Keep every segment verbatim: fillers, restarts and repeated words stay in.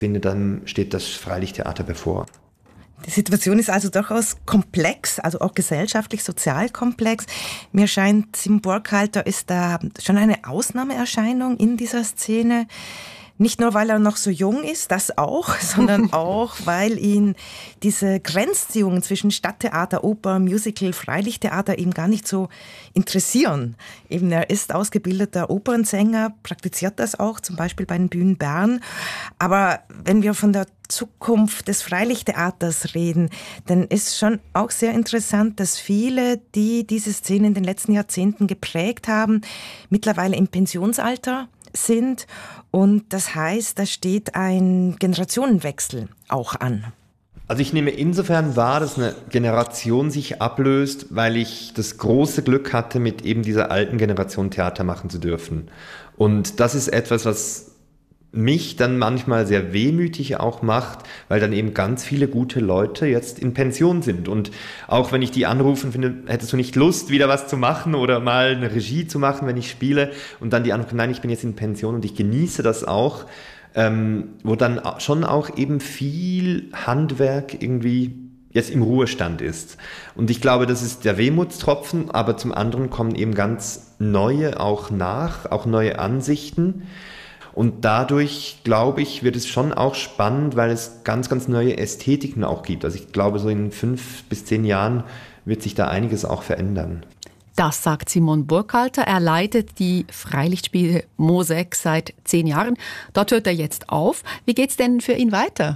finde, dann steht das Freilichttheater bevor. Die Situation ist also durchaus komplex, also auch gesellschaftlich, sozial komplex. Mir scheint, Simon Burkhalter ist da schon eine Ausnahmeerscheinung in dieser Szene. Nicht nur, weil er noch so jung ist, das auch, sondern auch, weil ihn diese Grenzziehungen zwischen Stadttheater, Oper, Musical, Freilichttheater eben gar nicht so interessieren. Eben, er ist ausgebildeter Opernsänger, praktiziert das auch, zum Beispiel bei den Bühnen Bern. Aber wenn wir von der Zukunft des Freilichttheaters reden, dann ist schon auch sehr interessant, dass viele, die diese Szene in den letzten Jahrzehnten geprägt haben, mittlerweile im Pensionsalter sind. Und das heißt, da steht ein Generationenwechsel auch an. Also ich nehme insofern wahr, dass eine Generation sich ablöst, weil ich das große Glück hatte, mit eben dieser alten Generation Theater machen zu dürfen. Und das ist etwas, was mich dann manchmal sehr wehmütig auch macht, weil dann eben ganz viele gute Leute jetzt in Pension sind. Und auch wenn ich die anrufe und finde, hättest du nicht Lust, wieder was zu machen oder mal eine Regie zu machen, wenn ich spiele, und dann die anrufen, nein, ich bin jetzt in Pension und ich genieße das auch, ähm, wo dann schon auch eben viel Handwerk irgendwie jetzt im Ruhestand ist. Und ich glaube, das ist der Wehmutstropfen, aber zum anderen kommen eben ganz neue auch nach, auch neue Ansichten. Und dadurch, glaube ich, wird es schon auch spannend, weil es ganz, ganz neue Ästhetiken auch gibt. Also ich glaube, so in fünf bis zehn Jahren wird sich da einiges auch verändern. Das sagt Simon Burkhalter. Er leitet die Freilichtspiele Mosaic seit zehn Jahren. Dort hört er jetzt auf. Wie geht's denn für ihn weiter?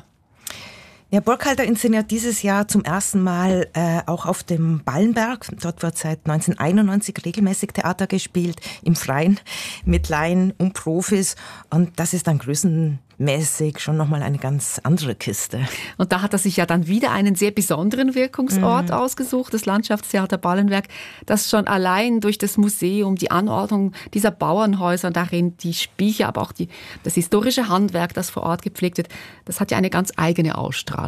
Ja, Burkhalter inszeniert dieses Jahr zum ersten Mal äh, auch auf dem Ballenberg. Dort wird seit neunzehnhunderteinundneunzig regelmäßig Theater gespielt, im Freien, mit Laien und Profis. Und das ist dann größenmäßig schon nochmal eine ganz andere Kiste. Und da hat er sich ja dann wieder einen sehr besonderen Wirkungsort mhm. ausgesucht, das Landschaftstheater Ballenberg, das schon allein durch das Museum, die Anordnung dieser Bauernhäuser darin, die Spiecher, aber auch die, das historische Handwerk, das vor Ort gepflegt wird, das hat ja eine ganz eigene Ausstrahlung.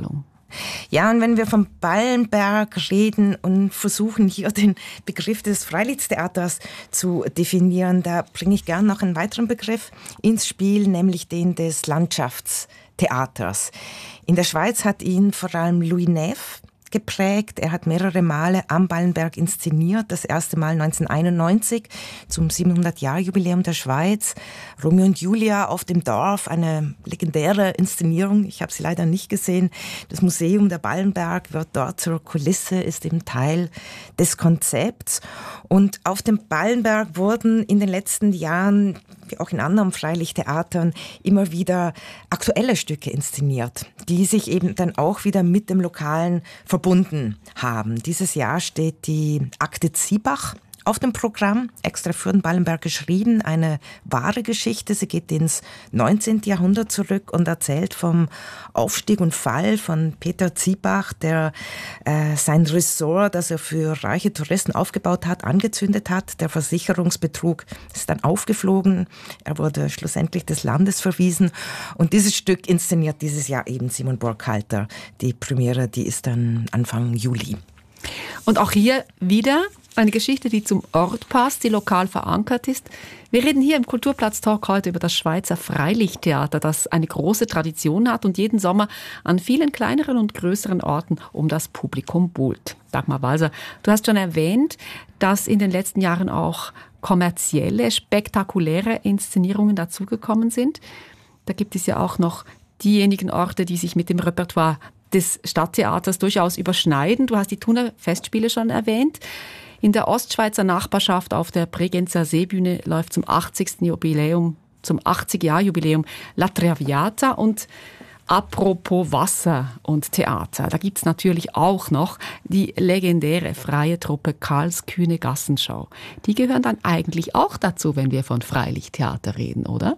Ja, und wenn wir vom Ballenberg reden und versuchen, hier den Begriff des Freilichttheaters zu definieren, da bringe ich gern noch einen weiteren Begriff ins Spiel, nämlich den des Landschaftstheaters. In der Schweiz hat ihn vor allem Louis Neff geprägt. Er hat mehrere Male am Ballenberg inszeniert. Das erste Mal neunzehnhunderteinundneunzig zum siebenhundert-Jahr-Jubiläum der Schweiz. Romeo und Julia auf dem Dorf, eine legendäre Inszenierung. Ich habe sie leider nicht gesehen. Das Museum der Ballenberg wird dort zur Kulisse, ist eben Teil des Konzepts. Und auf dem Ballenberg wurden in den letzten Jahren, wie auch in anderen Freilichttheatern, immer wieder aktuelle Stücke inszeniert, die sich eben dann auch wieder mit dem Lokalen verbunden haben. Dieses Jahr steht die Akte Ziebach auf dem Programm, extra für den Ballenberg geschrieben, eine wahre Geschichte. Sie geht ins neunzehnten Jahrhundert zurück und erzählt vom Aufstieg und Fall von Peter Ziebach, der äh, sein Ressort, das er für reiche Touristen aufgebaut hat, angezündet hat. Der Versicherungsbetrug ist dann aufgeflogen. Er wurde schlussendlich des Landes verwiesen. Und dieses Stück inszeniert dieses Jahr eben Simon Burkhalter. Die Premiere, die ist dann Anfang Juli. Und auch hier wieder eine Geschichte, die zum Ort passt, die lokal verankert ist. Wir reden hier im Kulturplatz-Talk heute über das Schweizer Freilichttheater, das eine große Tradition hat und jeden Sommer an vielen kleineren und größeren Orten um das Publikum buhlt. Dagmar Walser, du hast schon erwähnt, dass in den letzten Jahren auch kommerzielle, spektakuläre Inszenierungen dazugekommen sind. Da gibt es ja auch noch diejenigen Orte, die sich mit dem Repertoire des Stadttheaters durchaus überschneiden. Du hast die Thuner Festspiele schon erwähnt. In der Ostschweizer Nachbarschaft auf der Bregenzer Seebühne läuft zum achtzigsten Jubiläum, zum achtzig-Jahr-Jubiläum La Traviata. Und apropos Wasser und Theater, da gibt's natürlich auch noch die legendäre freie Truppe Karlskühne Gassenschau. Die gehören dann eigentlich auch dazu, wenn wir von Freilichttheater reden, oder?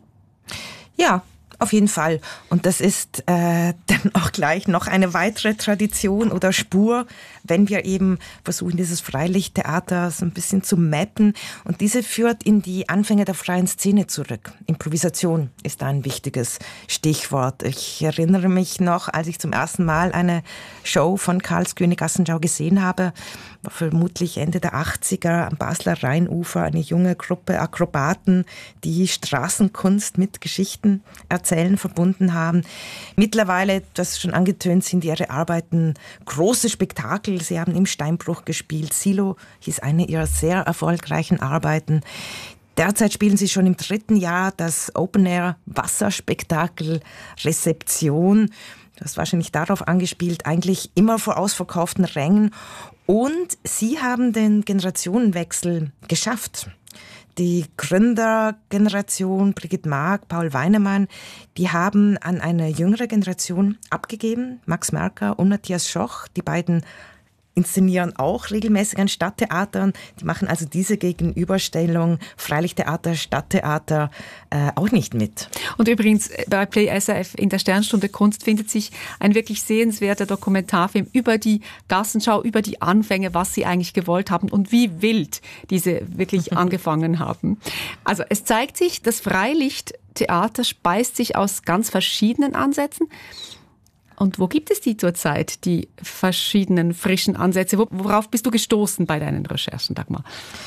Ja, auf jeden Fall. Und das ist äh, dann auch gleich noch eine weitere Tradition oder Spur, wenn wir eben versuchen, dieses Freilichttheater so ein bisschen zu mappen. Und diese führt in die Anfänge der freien Szene zurück. Improvisation ist da ein wichtiges Stichwort. Ich erinnere mich noch, als ich zum ersten Mal eine Show von Karlskühne Gassenschau gesehen habe, war vermutlich Ende der achtziger am Basler Rheinufer, eine junge Gruppe Akrobaten, die Straßenkunst mit Geschichten erzählt Erzählen verbunden haben. Mittlerweile, das schon angetönt, sind ihre Arbeiten große Spektakel. Sie haben im Steinbruch gespielt. Silo hieß eine ihrer sehr erfolgreichen Arbeiten. Derzeit spielen sie schon im dritten Jahr das Open-Air-Wasserspektakel Rezeption. Das ist wahrscheinlich darauf angespielt, eigentlich immer vor ausverkauften Rängen. Und sie haben den Generationenwechsel geschafft. Die Gründergeneration, Brigitte Mark, Paul Weinemann, die haben an eine jüngere Generation abgegeben. Max Merker und Matthias Schoch, die beiden inszenieren auch regelmäßig an Stadttheatern. Die machen also diese Gegenüberstellung Freilichttheater, Stadttheater äh, auch nicht mit. Und übrigens bei Play S R F in der Sternstunde Kunst findet sich ein wirklich sehenswerter Dokumentarfilm über die Gassenschau, über die Anfänge, was sie eigentlich gewollt haben und wie wild diese wirklich angefangen haben. Also es zeigt sich, das Freilichttheater speist sich aus ganz verschiedenen Ansätzen. Und wo gibt es die zurzeit, die verschiedenen frischen Ansätze? Worauf bist du gestoßen bei deinen Recherchen, Dagmar?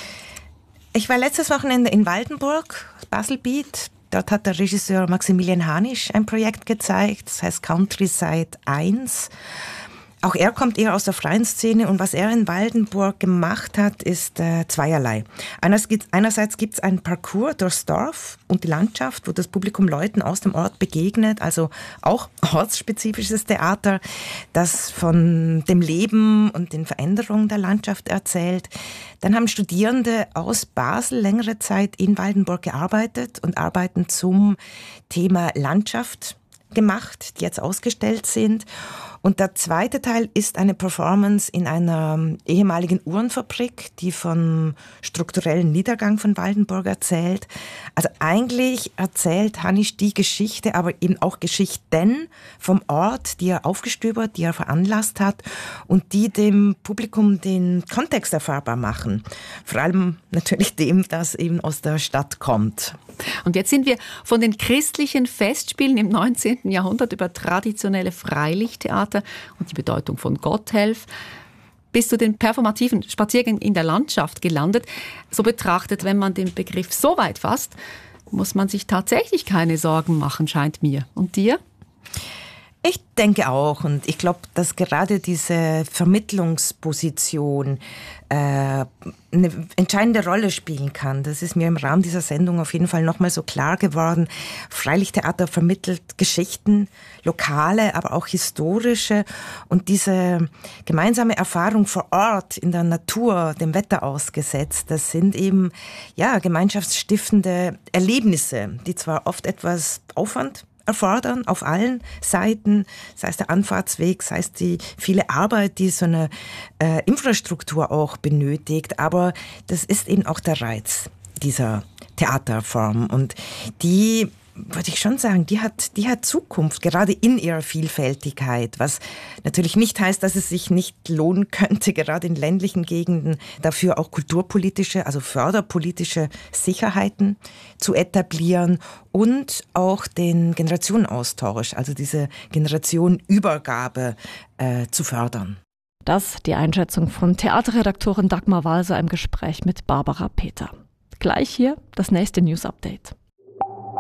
Ich war letztes Wochenende in Waldenburg, Baselbiet. Dort hat der Regisseur Maximilian Hanisch ein Projekt gezeigt, das heißt Countryside eins. Auch er kommt eher aus der freien Szene und was er in Waldenburg gemacht hat, ist äh, zweierlei. Einerseits gibt es einen Parcours durchs Dorf und die Landschaft, wo das Publikum Leuten aus dem Ort begegnet, also auch ortsspezifisches Theater, das von dem Leben und den Veränderungen der Landschaft erzählt. Dann haben Studierende aus Basel längere Zeit in Waldenburg gearbeitet und arbeiten zum Thema Landschaft gemacht, die jetzt ausgestellt sind. Und der zweite Teil ist eine Performance in einer ehemaligen Uhrenfabrik, die vom strukturellen Niedergang von Waldenburg erzählt. Also eigentlich erzählt Hanisch die Geschichte, aber eben auch Geschichten vom Ort, die er aufgestöbert, die er veranlasst hat und die dem Publikum den Kontext erfahrbar machen. Vor allem natürlich dem, das eben aus der Stadt kommt. Und jetzt sind wir von den christlichen Festspielen im neunzehnten Jahrhundert über traditionelle Freilichttheater und die Bedeutung von Gotthelf bis zu den performativen Spaziergängen in der Landschaft gelandet. So betrachtet, wenn man den Begriff so weit fasst, muss man sich tatsächlich keine Sorgen machen, scheint mir. Und dir? Ich denke auch und ich glaube, dass gerade diese Vermittlungsposition äh, eine entscheidende Rolle spielen kann. Das ist mir im Rahmen dieser Sendung auf jeden Fall nochmal so klar geworden. Freilichttheater vermittelt Geschichten, lokale, aber auch historische und diese gemeinsame Erfahrung vor Ort in der Natur, dem Wetter ausgesetzt, das sind eben ja gemeinschaftsstiftende Erlebnisse, die zwar oft etwas Aufwand erfordern auf allen Seiten, sei es der Anfahrtsweg, sei es die viele Arbeit, die so eine äh, Infrastruktur auch benötigt, aber das ist eben auch der Reiz dieser Theaterform und die, würde ich schon sagen, die hat, die hat Zukunft, gerade in ihrer Vielfältigkeit, was natürlich nicht heißt, dass es sich nicht lohnen könnte, gerade in ländlichen Gegenden dafür auch kulturpolitische, also förderpolitische Sicherheiten zu etablieren und auch den Generationenaustausch, also diese Generationenübergabe äh, zu fördern. Das die Einschätzung von Theaterredaktorin Dagmar Walser im Gespräch mit Barbara Peter. Gleich hier das nächste News Update.